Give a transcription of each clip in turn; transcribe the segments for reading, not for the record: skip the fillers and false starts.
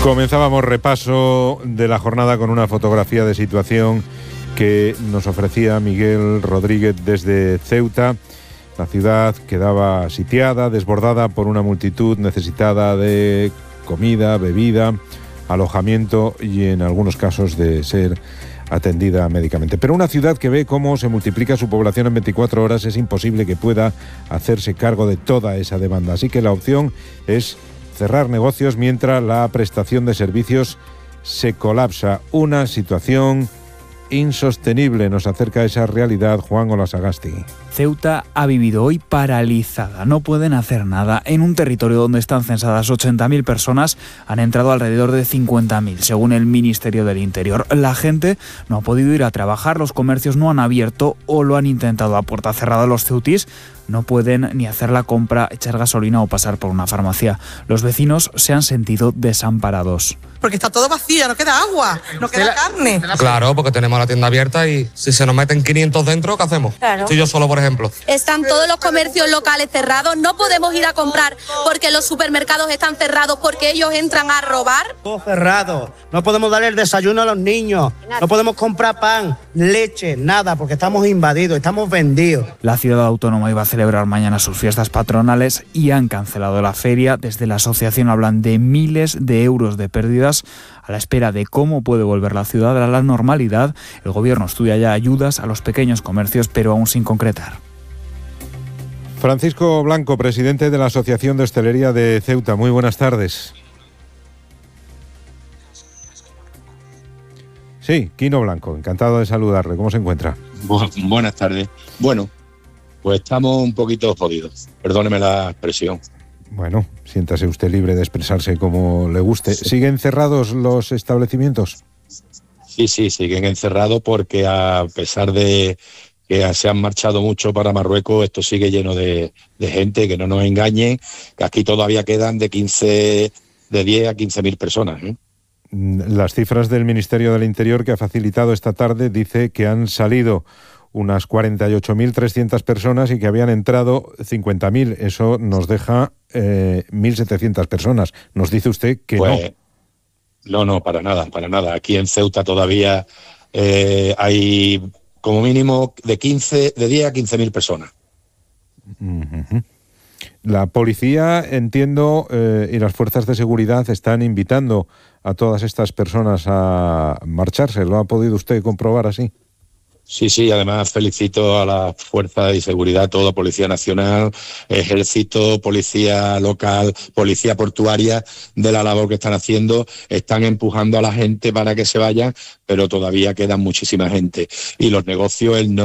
Comenzábamos repaso de la jornada con una fotografía de situación que nos ofrecía Miguel Rodríguez desde Ceuta. La ciudad quedaba sitiada, desbordada por una multitud necesitada de comida, bebida, alojamiento y en algunos casos de ser atendida médicamente. Pero una ciudad que ve cómo se multiplica su población en 24 horas es imposible que pueda hacerse cargo de toda esa demanda. Así que la opción es cerrar negocios mientras la prestación de servicios se colapsa. Una situación insostenible. Nos acerca a esa realidad Juan Olasagasti. Ceuta ha vivido hoy paralizada, no pueden hacer nada. En un territorio donde están censadas 80.000 personas, han entrado alrededor de 50.000, según el Ministerio del Interior. La gente no ha podido ir a trabajar, los comercios no han abierto o lo han intentado a puerta cerrada. Los ceutíes no pueden ni hacer la compra, echar gasolina o pasar por una farmacia. Los vecinos se han sentido desamparados. Porque está todo vacío, no queda agua, no queda carne. Claro, porque tenemos la tienda abierta y si se nos meten 500 dentro, ¿qué hacemos? Claro. Si yo solo, por ejemplo. Están todos los comercios locales cerrados, no podemos ir a comprar porque los supermercados están cerrados, porque ellos entran a robar. Todo cerrado, no podemos darle el desayuno a los niños, no podemos comprar pan, leche, nada, porque estamos invadidos, estamos vendidos. La ciudad autónoma iba a celebrar mañana sus fiestas patronales y han cancelado la feria. Desde la asociación hablan de miles de euros de pérdidas. A la espera de cómo puede volver la ciudad a la normalidad, el gobierno estudia ya ayudas a los pequeños comercios, pero aún sin concretar. Francisco Blanco, presidente de la Asociación de Hostelería de Ceuta. Muy buenas tardes. Sí, Quino Blanco, encantado de saludarle. ¿Cómo se encuentra? Buenas tardes. Bueno, pues estamos un poquito jodidos. Perdóneme la expresión. Bueno, siéntase usted libre de expresarse como le guste. ¿Siguen cerrados los establecimientos? Sí, siguen encerrados porque a pesar de que se han marchado mucho para Marruecos, esto sigue lleno de gente, que no nos engañen, que aquí todavía quedan de 10 a 15.000 personas, ¿eh? Las cifras del Ministerio del Interior que ha facilitado esta tarde dice que han salido unas 48.300 personas y que habían entrado 50.000. Eso nos deja 1.700 personas. Nos dice usted que pues, no, para nada. Aquí en Ceuta todavía hay como mínimo de 10 a 15.000 personas. Uh-huh. La policía, entiendo, y las fuerzas de seguridad están invitando a todas estas personas a marcharse. ¿Lo ha podido usted comprobar así? Sí, además felicito a la Fuerza de Seguridad, toda Policía Nacional, Ejército, Policía Local, Policía Portuaria, de la labor que están haciendo. Están empujando a la gente para que se vayan, pero todavía queda muchísima gente. Y los negocios, el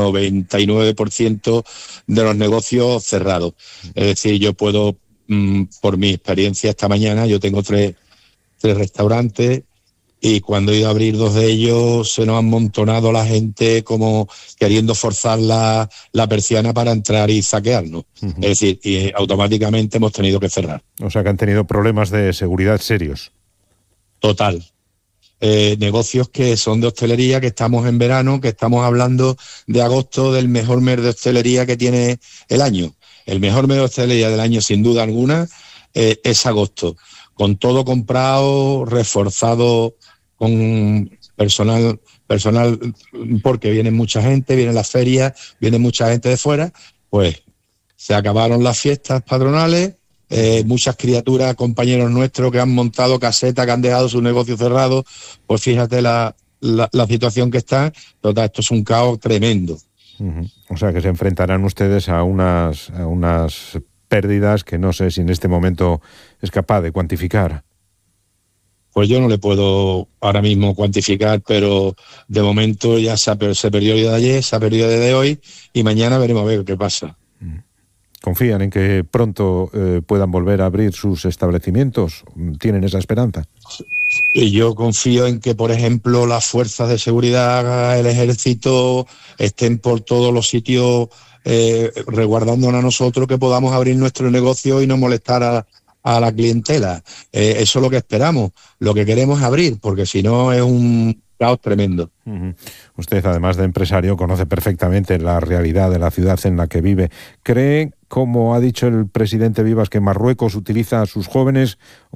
99% de los negocios cerrados. Es decir, yo puedo, por mi experiencia esta mañana, yo tengo tres restaurantes, y cuando he ido a abrir 2 de ellos se nos han amontonado la gente como queriendo forzar la persiana para entrar y saquearnos. Uh-huh. Es decir, y automáticamente hemos tenido que cerrar. O sea que han tenido problemas de seguridad serios. Total. Negocios que son de hostelería, que estamos en verano, que estamos hablando de agosto, del mejor mes de hostelería que tiene el año. El mejor mes de hostelería del año, sin duda alguna, es agosto. Con todo comprado, reforzado, con personal, porque viene mucha gente, viene las ferias, viene mucha gente de fuera, pues se acabaron las fiestas patronales, muchas criaturas, compañeros nuestros que han montado casetas, que han dejado su negocio cerrado, pues fíjate la situación que está. Total, esto es un caos tremendo. Uh-huh. O sea que se enfrentarán ustedes a unas pérdidas que no sé si en este momento es capaz de cuantificar. Pues yo no le puedo ahora mismo cuantificar, pero de momento ya se perdió el día de ayer, se ha perdido el día de hoy y mañana veremos a ver qué pasa. ¿Confían en que pronto puedan volver a abrir sus establecimientos? ¿Tienen esa esperanza? Y yo confío en que, por ejemplo, las fuerzas de seguridad, el ejército, estén por todos los sitios resguardándonos a nosotros, que podamos abrir nuestro negocio y no molestar a la clientela. Eso es lo que esperamos. Lo que queremos es abrir, porque si no es un caos tremendo. Uh-huh. Usted, además de empresario, conoce perfectamente la realidad de la ciudad en la que vive. ¿Cree, como ha dicho el presidente Vivas, que Marruecos utiliza a sus jóvenes